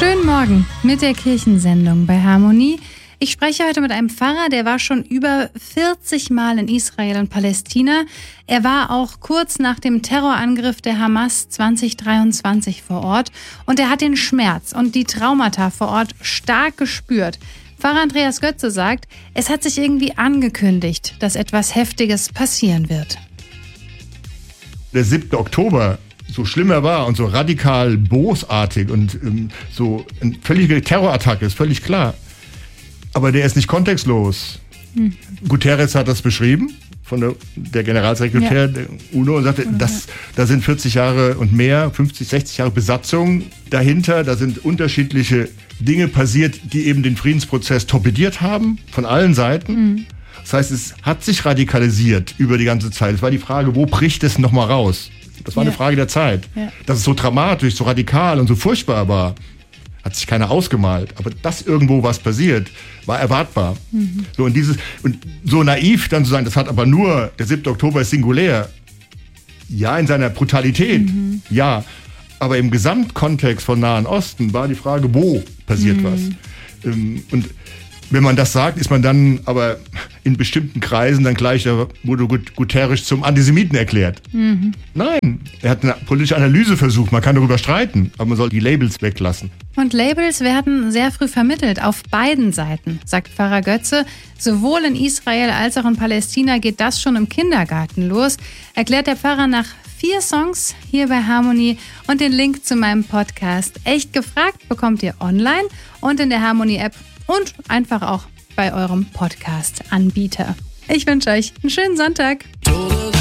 Schönen Morgen mit der Kirchensendung bei Harmonie. Ich spreche heute mit einem Pfarrer, der war schon über 40 Mal in Israel und Palästina. Er war auch kurz nach dem Terrorangriff der Hamas 2023 vor Ort. Und er hat den Schmerz und die Traumata vor Ort stark gespürt. Pfarrer Andreas Götze sagt, es hat sich irgendwie angekündigt, dass etwas Heftiges passieren wird. Der 7. Oktober so schlimm er war und so radikal bosartig und so eine völlige Terrorattacke, ist völlig klar. Aber der ist nicht kontextlos. Guterres hat das beschrieben, der Generalsekretär der UNO, und sagte, da sind 40 Jahre und mehr, 50, 60 Jahre Besatzung dahinter. Da sind unterschiedliche Dinge passiert, die eben den Friedensprozess torpediert haben, von allen Seiten. Das heißt, es hat sich radikalisiert über die ganze Zeit. Es war die Frage, wo bricht es nochmal raus? Das war eine Frage der Zeit. Dass es so dramatisch, so radikal und so furchtbar war, hat sich keiner ausgemalt. Aber dass irgendwo was passiert, war erwartbar. So, und so naiv dann zu sagen, das hat aber nur, der 7. Oktober ist singulär. Ja, in seiner Brutalität, ja. Aber im Gesamtkontext von Nahen Osten war die Frage, wo passiert was? Und wenn man das sagt, ist man dann aber in bestimmten Kreisen dann gleich, da wurde Guterres zum Antisemiten erklärt. Nein, er hat eine politische Analyse versucht, man kann darüber streiten, aber man soll die Labels weglassen. Und Labels werden sehr früh vermittelt, auf beiden Seiten, sagt Pfarrer Götze. Sowohl in Israel als auch in Palästina geht das schon im Kindergarten los, erklärt der Pfarrer nach 4 Songs hier bei Harmonie, und den Link zu meinem Podcast Echt gefragt bekommt ihr online und in der Harmonie-App und einfach auch bei eurem Podcast-Anbieter. Ich wünsche euch einen schönen Sonntag.